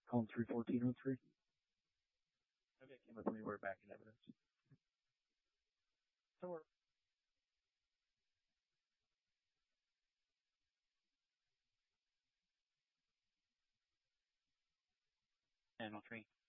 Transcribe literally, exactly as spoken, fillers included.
Column three fourteen oh three. Okay, came with me. We're back in evidence. So we're channel three.